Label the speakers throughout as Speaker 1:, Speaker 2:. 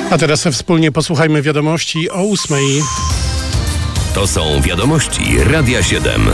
Speaker 1: A teraz wspólnie posłuchajmy wiadomości o 8:00.
Speaker 2: To są wiadomości Radia 7.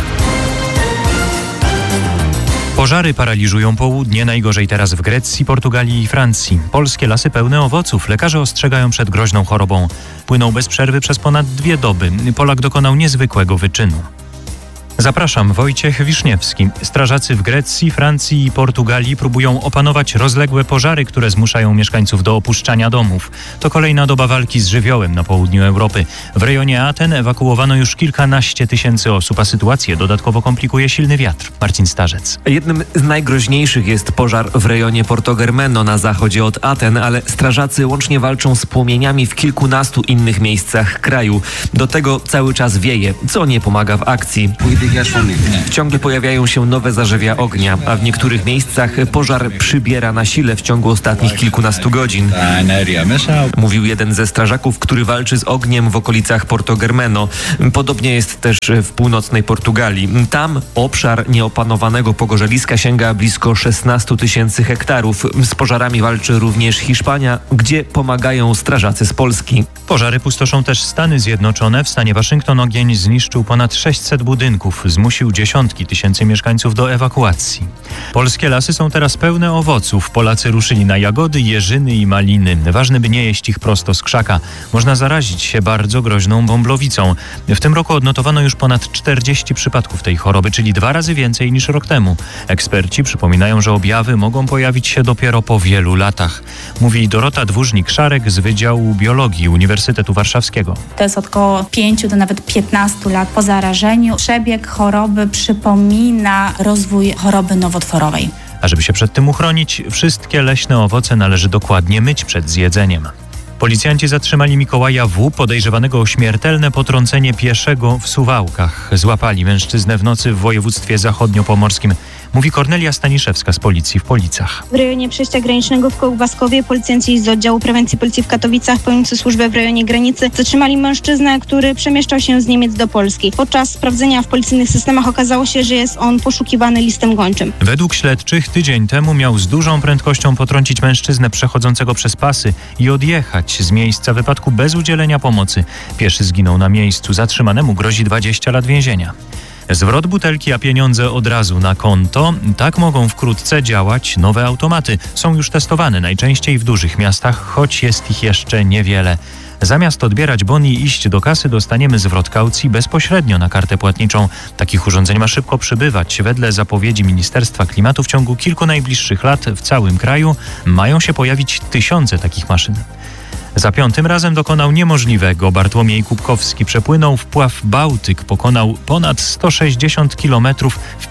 Speaker 3: Pożary paraliżują południe, najgorzej teraz w Grecji, Portugalii i Francji. Polskie lasy pełne owoców, lekarze ostrzegają przed groźną chorobą. Płyną bez przerwy przez ponad 2 doby. Polak dokonał niezwykłego wyczynu. Zapraszam, Wojciech Wiszniewski. Strażacy w Grecji, Francji i Portugalii próbują opanować rozległe pożary, które zmuszają mieszkańców do opuszczania domów. To kolejna doba walki z żywiołem na południu Europy. W rejonie Aten ewakuowano już kilkanaście tysięcy osób, a sytuację dodatkowo komplikuje silny wiatr. Marcin Starzec.
Speaker 4: Jednym z najgroźniejszych jest pożar w rejonie Portogermeno na zachodzie od Aten, ale strażacy łącznie walczą z płomieniami w kilkunastu innych miejscach kraju. Do tego cały czas wieje, co nie pomaga w akcji. Ciągle pojawiają się nowe zarzewia ognia, a w niektórych miejscach pożar przybiera na sile w ciągu ostatnich kilkunastu godzin. Mówił jeden ze strażaków, który walczy z ogniem w okolicach Portogermeno. Podobnie jest też w północnej Portugalii. Tam obszar nieopanowanego pogorzeliska sięga blisko 16 tysięcy hektarów. Z pożarami walczy również Hiszpania, gdzie pomagają strażacy z Polski.
Speaker 3: Pożary pustoszą też Stany Zjednoczone. W stanie Waszyngton ogień zniszczył ponad 600 budynków. Zmusił dziesiątki tysięcy mieszkańców do ewakuacji. Polskie lasy są teraz pełne owoców. Polacy ruszyli na jagody, jeżyny i maliny. Ważne, by nie jeść ich prosto z krzaka. Można zarazić się bardzo groźną bąblowicą. W tym roku odnotowano już ponad 40 przypadków tej choroby, czyli 2 razy więcej niż rok temu. Eksperci przypominają, że objawy mogą pojawić się dopiero po wielu latach. Mówi Dorota Dwórznik-Szarek z Wydziału Biologii Uniwersytetu Warszawskiego.
Speaker 5: To jest około 5 do nawet 15 lat po zarażeniu. Przebieg choroby przypomina rozwój choroby nowotworowej.
Speaker 3: A żeby się przed tym uchronić, wszystkie leśne owoce należy dokładnie myć przed zjedzeniem. Policjanci zatrzymali Mikołaja W., podejrzewanego o śmiertelne potrącenie pieszego w Suwałkach. Złapali mężczyznę w nocy w województwie zachodniopomorskim. Mówi Kornelia Staniszewska z Policji w Policach.
Speaker 6: W rejonie przejścia granicznego w Kołbaskowie policjanci z oddziału prewencji Policji w Katowicach, pełniący służbę w rejonie granicy, zatrzymali mężczyznę, który przemieszczał się z Niemiec do Polski. Podczas sprawdzenia w policyjnych systemach okazało się, że jest on poszukiwany listem gończym.
Speaker 3: Według śledczych tydzień temu miał z dużą prędkością potrącić mężczyznę przechodzącego przez pasy i odjechać z miejsca wypadku bez udzielenia pomocy. Pieszy zginął na miejscu. Zatrzymanemu grozi 20 lat więzienia. Zwrot butelki, a pieniądze od razu na konto. Tak mogą wkrótce działać nowe automaty. Są już testowane najczęściej w dużych miastach, choć jest ich jeszcze niewiele. Zamiast odbierać bon i iść do kasy, dostaniemy zwrot kaucji bezpośrednio na kartę płatniczą. Takich urządzeń ma szybko przybywać. Wedle zapowiedzi Ministerstwa Klimatu w ciągu kilku najbliższych lat w całym kraju mają się pojawić tysiące takich maszyn. Za 5. razem dokonał niemożliwego. Bartłomiej Kubkowski przepłynął wpław Bałtyk, pokonał ponad 160 km w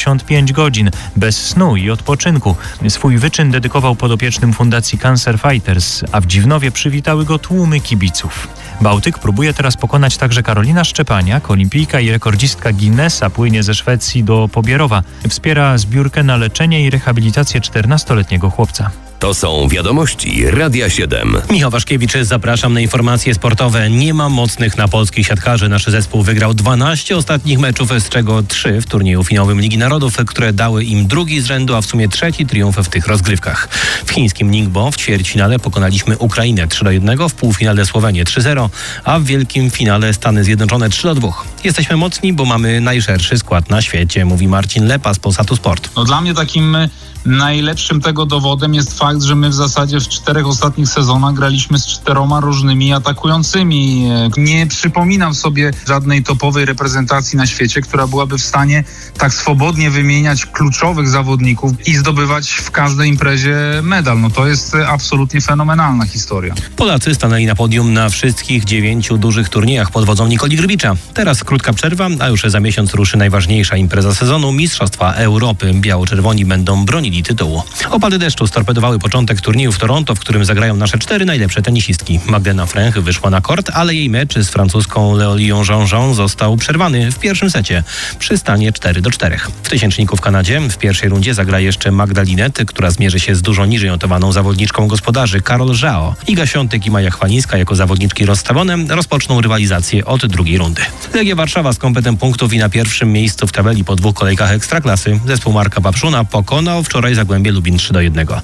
Speaker 3: 55 godzin, bez snu i odpoczynku. Swój wyczyn dedykował podopiecznym Fundacji Cancer Fighters, a w Dziwnowie przywitały go tłumy kibiców. Bałtyk próbuje teraz pokonać także Karolina Szczepaniak, olimpijka i rekordzistka Guinnessa, płynie ze Szwecji do Pobierowa. Wspiera zbiórkę na leczenie i rehabilitację 14-letniego chłopca.
Speaker 2: To są wiadomości Radia 7.
Speaker 7: Michał Waszkiewicz, zapraszam na informacje sportowe. Nie ma mocnych na polskich siatkarzy. Nasz zespół wygrał 12 ostatnich meczów, z czego 3 w turnieju finałowym Ligi Narodów, które dały im 2. z rzędu, a w sumie 3. triumf w tych rozgrywkach. W chińskim Ningbo w ćwierćfinale pokonaliśmy Ukrainę 3-1, w półfinale Słowenię 3-0, a w wielkim finale Stany Zjednoczone 3-2. Jesteśmy mocni, bo mamy najszerszy skład na świecie, mówi Marcin Lepa z Polsatu Sport.
Speaker 8: Dla mnie takim najlepszym tego dowodem jest fakt, że my w zasadzie w 4 ostatnich sezonach graliśmy z 4 różnymi atakującymi. Nie przypominam sobie żadnej topowej reprezentacji na świecie, która byłaby w stanie tak swobodnie wymieniać kluczowych zawodników i zdobywać w każdej imprezie medal. No to jest absolutnie fenomenalna historia.
Speaker 7: Polacy stanęli na podium na wszystkich 9 dużych turniejach pod wodzą Nikoli Grbicza. Teraz krótka przerwa, a już za miesiąc ruszy najważniejsza impreza sezonu, Mistrzostwa Europy. Biało-czerwoni będą bronili tytułu. Opady deszczu storpedowały początek turnieju w Toronto, w którym zagrają nasze 4 najlepsze tenisistki. Magdalena Fręch wyszła na kort, ale jej mecz z francuską Leolią Jean-Jean został przerwany w pierwszym secie przy stanie 4-4. W tysięczniku w Kanadzie w pierwszej rundzie zagra jeszcze Magda Linette, która zmierzy się z dużo niżej notowaną zawodniczką gospodarzy Karol Żao. Iga Świątek i Maja Chwalińska jako zawodniczki rozstawione rozpoczną rywalizację od drugiej rundy. Legia Warszawa z kompetem punktów i na pierwszym miejscu w tabeli po 2 kolejkach Ekstraklasy. Zespół Marka Papszuna pokonał wczoraj Zagłębie Lubin 3-1. 6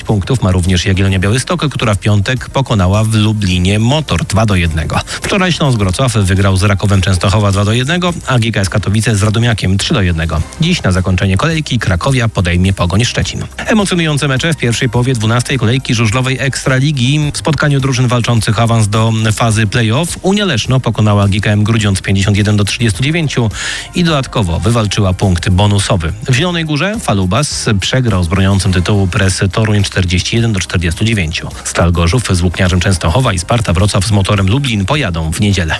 Speaker 7: punktów ma również Jagiellonia Białystok, która w piątek pokonała w Lublinie Motor 2-1. Wczoraj Śląsk Wrocław wygrał z Rakowem Częstochowa 2-1, a GKS Katowice z Radomiakiem 3-1. Dziś na zakończenie kolejki Krakowia podejmie Pogoń Szczecin. Emocjonujące mecze w pierwszej połowie 12. kolejki żużlowej Ekstraligi. W spotkaniu drużyn walczących awans do fazy play-off Unia Leszno pokonała GKM Grudziądz 51-39 i dodatkowo wywalczyła punkt bonusowy. W Zielonej Górze Falubas przegrał z broniącym tytułu Press Toruń 41-49. Stal Gorzów z Włókniarzem Częstochowa i Sparta Wrocław z Motorem Lublin pojadą w niedzielę.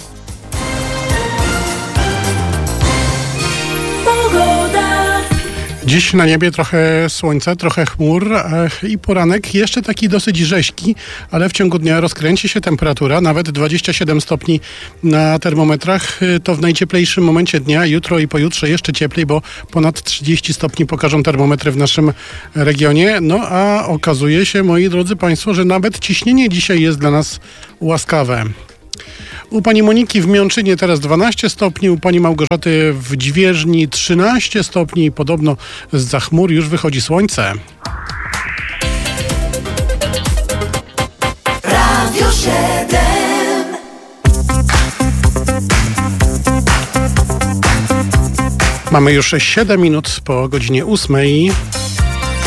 Speaker 1: Dziś na niebie trochę słońca, trochę chmur i poranek jeszcze taki dosyć rzeźki, ale w ciągu dnia rozkręci się temperatura, nawet 27 stopni na termometrach. To w najcieplejszym momencie dnia, jutro i pojutrze jeszcze cieplej, bo ponad 30 stopni pokażą termometry w naszym regionie. No a okazuje się, moi drodzy Państwo, że nawet ciśnienie dzisiaj jest dla nas łaskawe. U pani Moniki w Miączynie teraz 12 stopni, u pani Małgorzaty w Dźwieżni 13 stopni i podobno zza chmur już wychodzi słońce.
Speaker 9: Radio 7.
Speaker 1: Mamy już 7 minut po godzinie 8.